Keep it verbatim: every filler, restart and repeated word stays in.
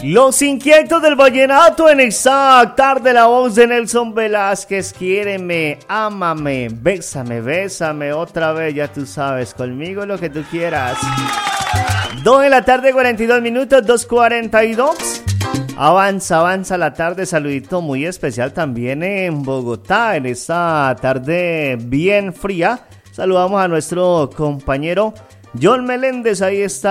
Los inquietos del vallenato en esta tarde, la voz de Nelson Velázquez. Quiéreme, ámame, bésame, bésame otra vez, ya tú sabes, conmigo lo que tú quieras. Dos de la tarde, cuarenta y dos minutos, dos cuarenta y dos. Avanza, avanza la tarde, saludito muy especial también en Bogotá, en esta tarde bien fría. Saludamos a nuestro compañero John Meléndez, ahí está.